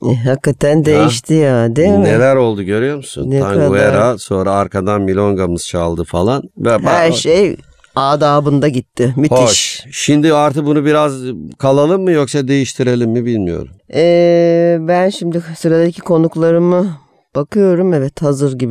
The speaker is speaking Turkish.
Hakikaten değişti ya, değil mi? Neler oldu görüyor musun? Ne Tanguera, kadar. sonra arkadan milongamız çaldı falan. Her şey adabında gitti. Müthiş. Hoş. Şimdi artık bunu biraz kalalım mı yoksa değiştirelim mi bilmiyorum. Ben şimdi sıradaki konuklarımı bakıyorum. Evet, hazır gibi.